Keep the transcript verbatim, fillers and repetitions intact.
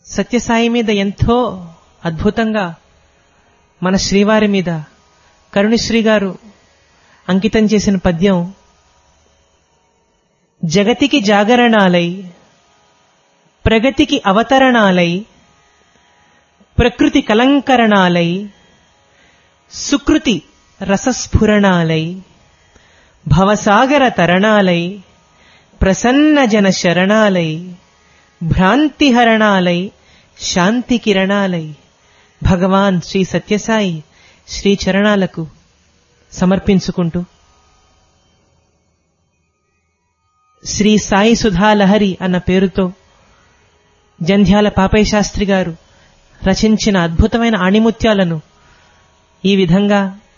సత్యసాయి మీద ఎంతో అద్భుతంగా మన శ్రీవారి మీద కరుణశ్రీ గారు అంకితం చేసిన పద్యం, జగతికి జాగరణాలై ప్రగతికి అవతరణాలై ప్రకృతి కలంకరణాలై సుకృతి రసస్ఫురణాలై భవసాగర తరణాలై ప్రసన్న జన శరణాలై భ్రాంతిహరణాలై శాంతి కిరణాలై భగవాన్ శ్రీ సత్యసాయి శ్రీ చరణాలకు సమర్పించుకుంటూ శ్రీ సాయి సుధాలహరి అన్న పేరుతో జంధ్యాల పాపయ్య శాస్త్రి గారు రచించిన అద్భుతమైన ఆణిముత్యాలను ఈ విధంగా